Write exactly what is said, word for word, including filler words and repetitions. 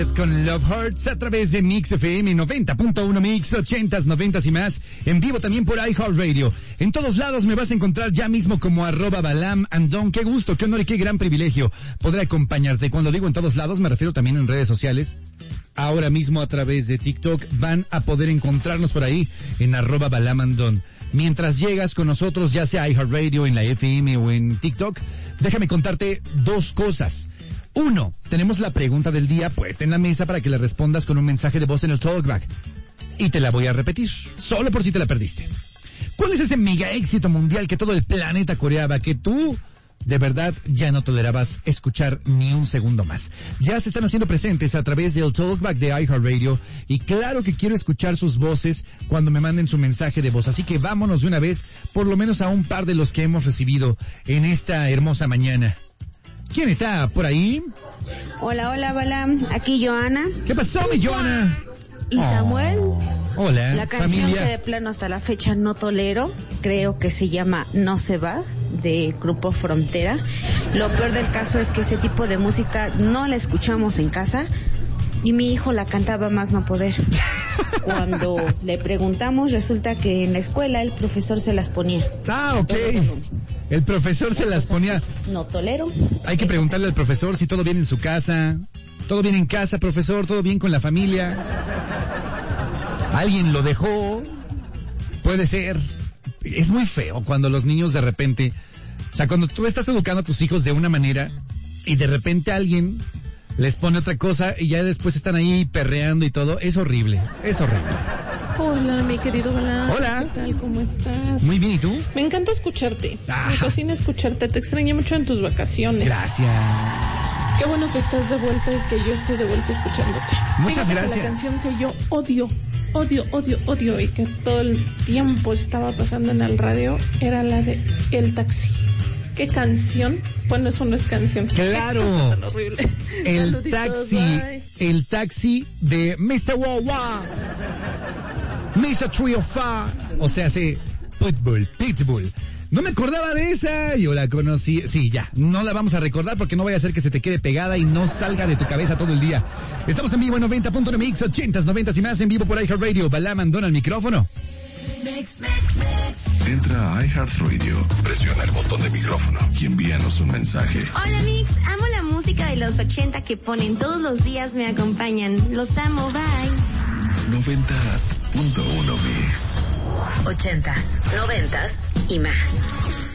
Con Love Hurts a través de Mix F M noventa punto uno Mix, ochentas, noventas y más, en vivo también por iHeartRadio. En todos lados me vas a encontrar ya mismo como arroba Balam Andón. Qué gusto, qué honor y qué gran privilegio poder acompañarte. Cuando digo en todos lados me refiero también en redes sociales. Ahora mismo a través de TikTok van a poder encontrarnos por ahí en arroba Balam Andón. Mientras llegas con nosotros, ya sea iHeartRadio, en la F M o en TikTok, déjame contarte dos cosas. Uno, tenemos la pregunta del día puesta en la mesa para que le respondas con un mensaje de voz en el Talkback. Y te la voy a repetir, solo por si te la perdiste. ¿Cuál es ese mega éxito mundial que todo el planeta coreaba, que tú, de verdad, ya no tolerabas escuchar ni un segundo más? Ya se están haciendo presentes a través del Talkback de iHeartRadio y claro que quiero escuchar sus voces cuando me manden su mensaje de voz. Así que vámonos de una vez, por lo menos a un par de los que hemos recibido en esta hermosa mañana. ¿Quién está por ahí? Hola, hola, Balam. Aquí Joana. ¿Qué pasó, mi Joana? Y Samuel. Oh. Hola, la canción familia. que de plano hasta la fecha no tolero, creo que se llama No se va, de Grupo Frontera. Lo peor del caso es que ese tipo de música no la escuchamos en casa y mi hijo la cantaba más no poder. Cuando le preguntamos, resulta que en la escuela el profesor se las ponía. Ah, ok. El profesor se las ponía. No tolero. Hay que preguntarle al profesor si todo bien en su casa. ¿Todo bien en casa, profesor? ¿Todo bien con la familia? ¿Alguien lo dejó? Puede ser. Es muy feo cuando los niños de repente... O sea, cuando tú estás educando a tus hijos de una manera y de repente alguien les pone otra cosa y ya después están ahí perreando y todo, es horrible. Es horrible. Hola, mi querido Balam. Hola. ¿Qué tal? ¿Cómo estás? Muy bien, ¿y tú? Me encanta escucharte. Ajá. Me fascina escucharte. Te extrañé mucho en tus vacaciones. Gracias. Qué bueno que estás de vuelta y que yo estoy de vuelta escuchándote. Muchas Fíjate gracias. Que la canción que yo odio, odio, odio, odio y que todo el tiempo estaba pasando en el radio era la de El Taxi. ¿Qué canción? Bueno, eso no es canción. Claro. Qué cosa tan horrible. El Saluditos, taxi, bye. el taxi de mister Wawa, mister Three oh Five, o sea, sí, Pitbull, Pitbull. No me acordaba de esa, yo la conocí, sí, ya, no la vamos a recordar porque no vaya a ser que se te quede pegada y no salga de tu cabeza todo el día. Estamos en vivo en noventa punto uno Mix, ochentas, noventas y más, en vivo por iHeartRadio. Balam Andón al micrófono. Entra a iHeartRadio, presiona el botón de micrófono y envíanos un mensaje. Hola Mix, amo la música de los ochenta que ponen todos los días, me acompañan. Los amo, bye. noventa punto uno Mix. Ochentas, noventas y más.